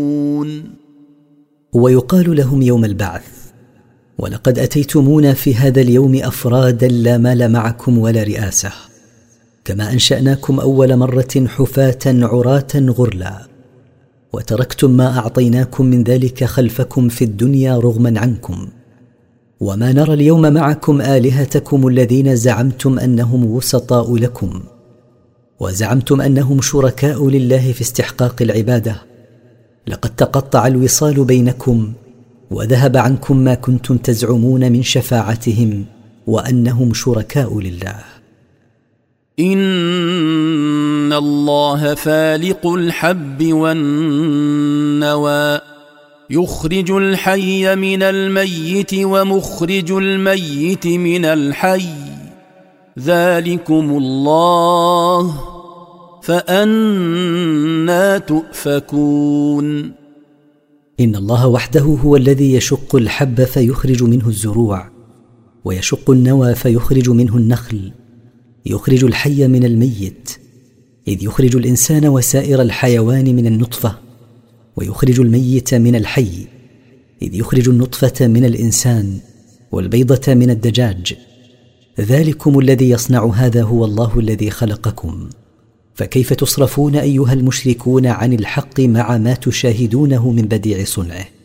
ويقال لهم يوم البعث: ولقد أتيتمونا في هذا اليوم أفرادا لا مال معكم ولا رئاسة، كما أنشأناكم أول مرة حفاة عراة غرلا، وتركتم ما أعطيناكم من ذلك خلفكم في الدنيا رغما عنكم، وما نرى اليوم معكم آلهتكم الذين زعمتم أنهم وسطاء لكم، وزعمتم أنهم شركاء لله في استحقاق العبادة. لقد تقطع الوصال بينكم، وذهب عنكم ما كنتم تزعمون من شفاعتهم وأنهم شركاء لله. إن الله فالق الحب والنوى يخرج الحي من الميت ومخرج الميت من الحي، ذلكم الله فأنى تؤفكون. إن الله وحده هو الذي يشق الحب فيخرج منه الزروع، ويشق النوى فيخرج منه النخل، يخرج الحي من الميت، إذ يخرج الإنسان وسائر الحيوان من النطفة، ويخرج الميت من الحي، إذ يخرج النطفة من الإنسان والبيضة من الدجاج. ذلكم الذي يصنع هذا هو الله الذي خلقكم، فكيف تصرفون أيها المشركون عن الحق مع ما تشاهدونه من بديع صنعه؟